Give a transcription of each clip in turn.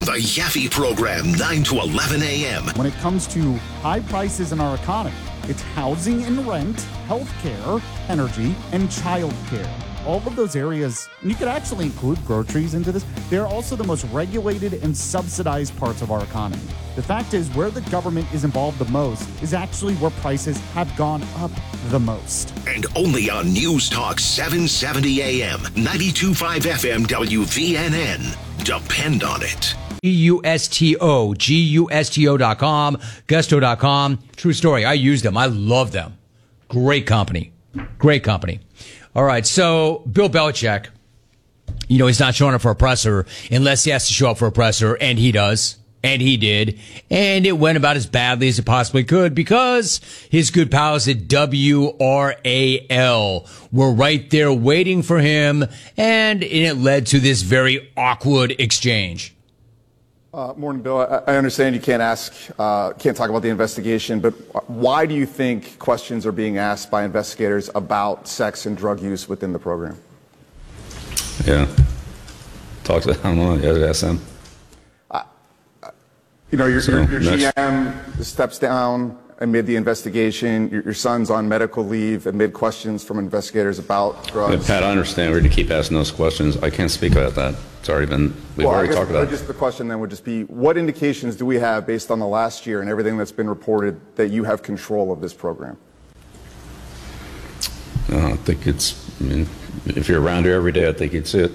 The Yaffe Program, 9 to 11 a.m. When it comes to high prices in our economy, it's housing and rent, healthcare, energy, and childcare. All of those areas, and you could actually include groceries into this, they're also the most regulated and subsidized parts of our economy. The fact is, where the government is involved the most is actually where prices have gone up the most. And only on News Talk 770 AM, 92.5 FM WVNN. Depend on it. Gusto.com, gusto.com. True story. I use them. I love them. Great company. Great company. All right. So Bill Belichick, he's not showing up for a presser unless he has to show up for a presser, and he does. And he did. And it went about as badly as it possibly could because his good pals at WRAL were right there waiting for him. And it led to this very awkward exchange. Morning, Bill. I understand you can't talk about the investigation, but why do you think questions are being asked by investigators about sex and drug use within the program? Yeah. I don't know. Yeah, SM. Your GM steps down amid the investigation. Your son's on medical leave amid questions from investigators about drugs. Yeah, Pat, I understand. We're to keep asking those questions. I can't speak about that. It's already been, we've already talked about it. Just the question then would just be, what indications do we have based on the last year and everything that's been reported that you have control of this program? I think if you're around here every day, I think you'd see it.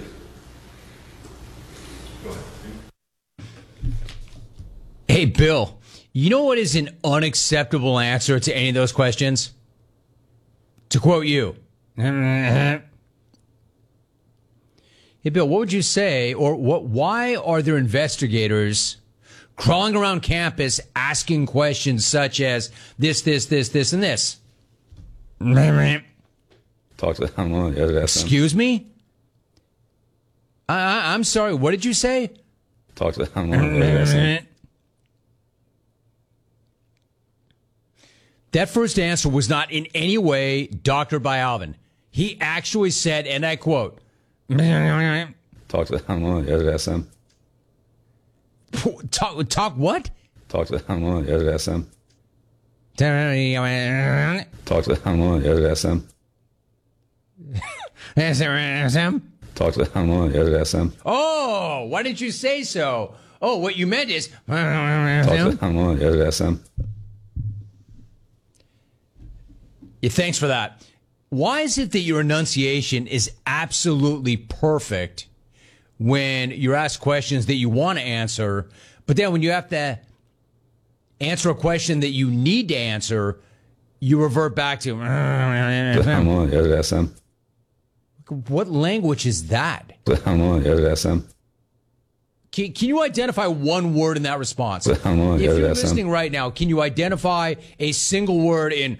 Hey, Bill, you know what is an unacceptable answer to any of those questions? To quote you. Hey, Bill, what would you say, or why are there investigators crawling around campus asking questions such as this, and this? I don't know. Yeah, Excuse me? I'm sorry, what did you say? I don't know. That first answer was not in any way doctored by Alvin. He actually said, and I quote, I don't know. Yeah, SM. Talk what? I don't know. Yeah, SM. I don't know. Yeah, SM. SM? I don't know. Yeah, SM. Oh, why did you say so? Oh, what you meant is I don't know. Yeah, SM. Yeah, thanks for that. Why is it that your enunciation is absolutely perfect when you're asked questions that you want to answer, but then when you have to answer a question that you need to answer, you revert back to SM. What language is that? SM. Can you identify one word in that response? If you're listening right now, can you identify a single word in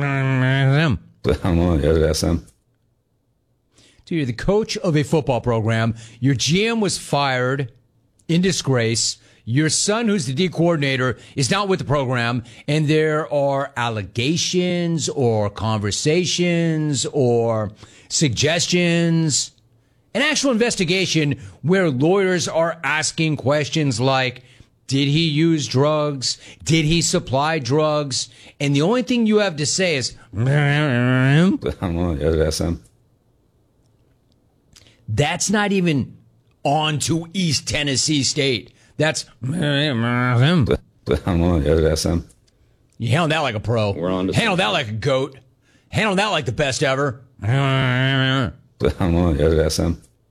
SM? Dude, you're the coach of a football program. Your GM was fired in disgrace. Your son, who's the D coordinator, is not with the program. And there are allegations or conversations or suggestions, an actual investigation where lawyers are asking questions like, did he use drugs? Did he supply drugs? And the only thing you have to say is, SM. That's not even on to East Tennessee State. That's SM. You handled that like a pro. Handled that like a goat. Handled that like the best ever. SM.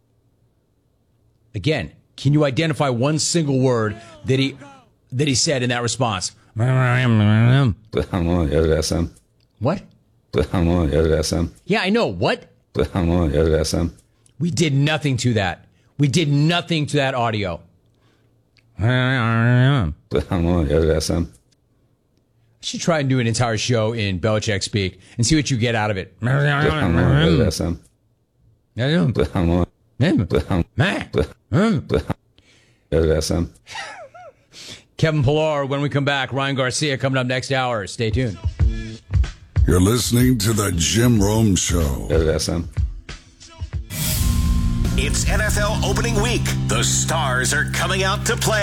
Again, can you identify one single word that he said in that response? SM. What? SM. Yeah, I know. What? SM. We did nothing to that. We did nothing to that audio. SM. I should try and do an entire show in Belichick speak and see what you get out of it. SM. SM. Kevin Pillar, when we come back, Ryan Garcia coming up next hour. Stay tuned. You're listening to the Jim Rome Show. SM. It's NFL opening week. The stars are coming out to play.